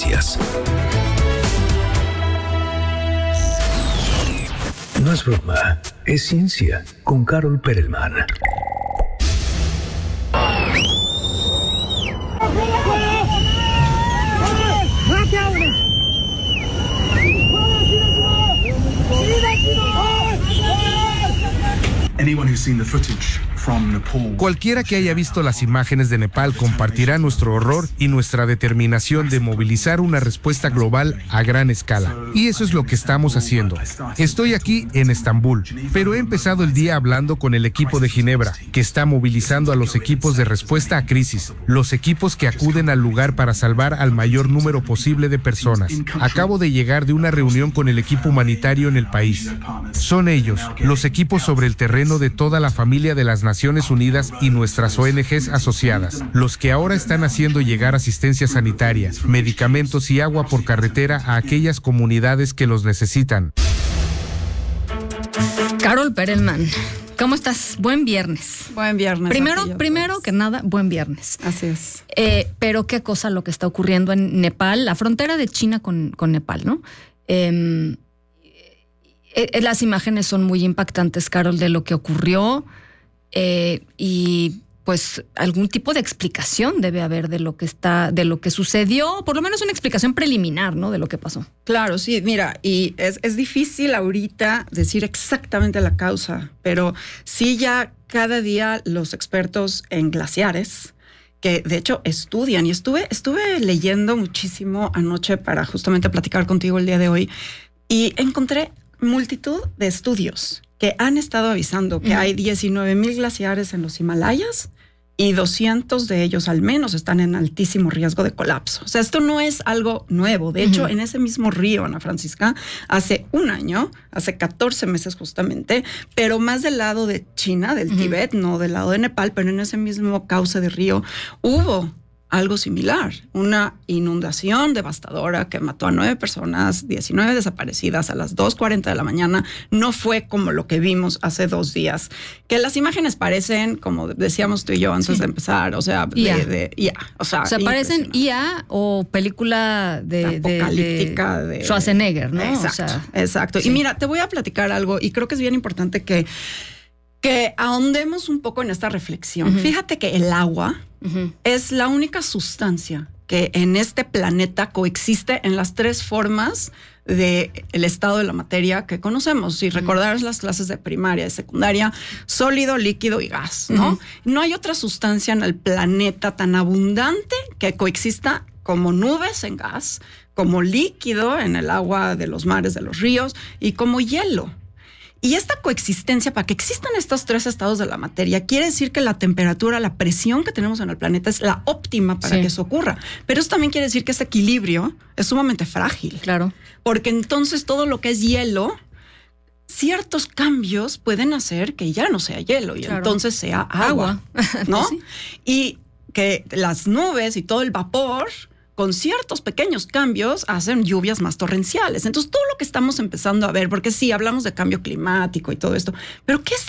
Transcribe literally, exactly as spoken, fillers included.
ciencias. No es broma, es ciencia, con Carol Perelman. Cualquiera que haya visto las imágenes de Nepal compartirá nuestro horror y nuestra determinación de movilizar una respuesta global a gran escala. Y eso es lo que estamos haciendo. Estoy aquí en Estambul, pero he empezado el día hablando con el equipo de Ginebra, que está movilizando a los equipos de respuesta a crisis, los equipos que acuden al lugar para salvar al mayor número posible de personas. Acabo de llegar de una reunión con el equipo humanitario en el país. Son ellos, los equipos sobre el terreno de toda la familia de las Naciones Unidas y nuestras O N Ges asociadas, los que ahora están haciendo llegar asistencia sanitaria, medicamentos y agua por carretera a aquellas comunidades que los necesitan. Carol Perelman, ¿cómo estás? Buen viernes. Buen viernes. Primero, primero que nada, buen viernes. Así es. Eh, pero qué cosa lo que está ocurriendo en Nepal, la frontera de China con, con Nepal, ¿no? Eh, eh, las imágenes son muy impactantes, Carol, de lo que ocurrió. Eh, y pues algún tipo de explicación debe haber de lo que está, de lo que sucedió, por lo menos una explicación preliminar, ¿no? De lo que pasó. Claro, sí, mira, y es, es difícil ahorita decir exactamente la causa, pero sí ya cada día los expertos en glaciares, que de hecho estudian, y estuve, estuve leyendo muchísimo anoche para justamente platicar contigo el día de hoy, y encontré multitud de estudios que han estado avisando que uh-huh. hay diecinueve mil glaciares en los Himalayas y doscientos de ellos al menos están en altísimo riesgo de colapso. O sea, esto no es algo nuevo. De hecho, uh-huh. en ese mismo río, Ana Francisca, hace un año, hace catorce meses justamente, pero más del lado de China, del uh-huh. Tíbet, no del lado de Nepal, pero en ese mismo cauce de río, hubo algo similar, una inundación devastadora que mató a nueve personas, diecinueve desaparecidas a las dos cuarenta de la mañana. No fue como lo que vimos hace dos días, que las imágenes parecen, como decíamos tú y yo antes sí. de empezar, o sea, I A. de, de I A. O sea, o sea parecen I A o película de, apocalíptica de, de, de Schwarzenegger, ¿no? Exacto, o sea, exacto. Sí. Y mira, te voy a platicar algo y creo que es bien importante que, que ahondemos un poco en esta reflexión. Uh-huh. Fíjate que el agua Uh-huh. es la única sustancia que en este planeta coexiste en las tres formas del estado de la materia que conocemos. Si uh-huh. recordaras las clases de primaria y secundaria, sólido, líquido y gas, ¿no? Uh-huh. No hay otra sustancia en el planeta tan abundante que coexista como nubes en gas, como líquido en el agua de los mares, de los ríos y como hielo. Y esta coexistencia, para que existan estos tres estados de la materia, quiere decir que la temperatura, la presión que tenemos en el planeta es la óptima para sí. que eso ocurra. Pero eso también quiere decir que ese equilibrio es sumamente frágil. Claro. Porque entonces todo lo que es hielo, ciertos cambios pueden hacer que ya no sea hielo y claro. entonces sea agua, agua. ¿no? Sí. Y que las nubes y todo el vapor, con ciertos pequeños cambios, hacen lluvias más torrenciales. Entonces, todo lo que estamos empezando a ver, porque sí, hablamos de cambio climático y todo esto, pero ¿qué es